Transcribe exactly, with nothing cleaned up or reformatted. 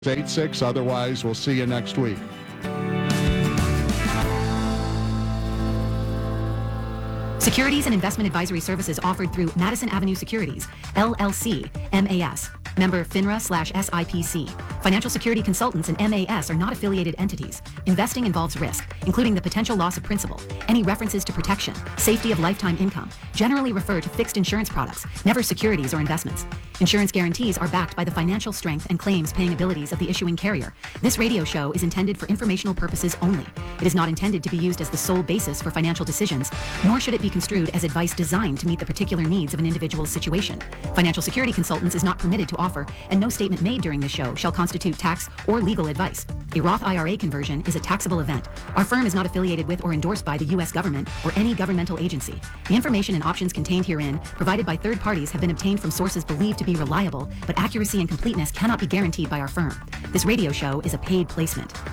eight six. Otherwise, we'll see you next week. Securities and investment advisory services offered through Madison Avenue Securities, L L C, M A S. Member FINRA slash S I P C. Financial security consultants and M A S are not affiliated entities. Investing involves risk, including the potential loss of principal. Any references to protection, safety of lifetime income, generally refer to fixed insurance products, never securities or investments. Insurance guarantees are backed by the financial strength and claims paying abilities of the issuing carrier. This radio show is intended for informational purposes only. It is not intended to be used as the sole basis for financial decisions, nor should it be construed as advice designed to meet the particular needs of an individual's situation. Financial security consultants is not permitted to offer, and no statement made during this show shall constitute tax or legal advice. A Roth I R A conversion is a taxable event. Our firm is not affiliated with or endorsed by the U S government or any governmental agency. The information and options contained herein, provided by third parties, have been obtained from sources believed to be reliable, but accuracy and completeness cannot be guaranteed by our firm. This radio show is a paid placement.